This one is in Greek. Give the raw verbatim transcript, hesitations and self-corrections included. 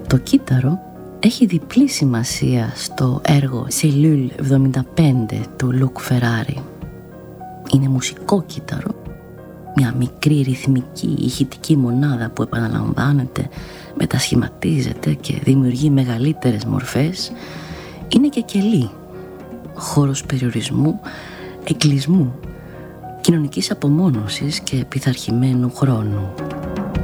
Το κύτταρο έχει διπλή σημασία στο έργο Cellule εβδομήντα πέντε του Λουκ Φεράρι. Είναι μουσικό κύτταρο, μια μικρή ρυθμική ηχητική μονάδα που επαναλαμβάνεται, μετασχηματίζεται και δημιουργεί μεγαλύτερες μορφές. Είναι και κελί, χώρος περιορισμού, εκκλεισμού, κοινωνικής απομόνωσης και πειθαρχημένου χρόνου.